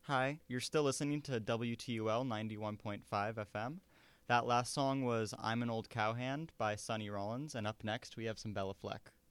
Hi, you're still listening to WTUL 91.5 FM. That last song was I'm an Old Cowhand by Sonny Rollins, and up next we have some Bella Fleck.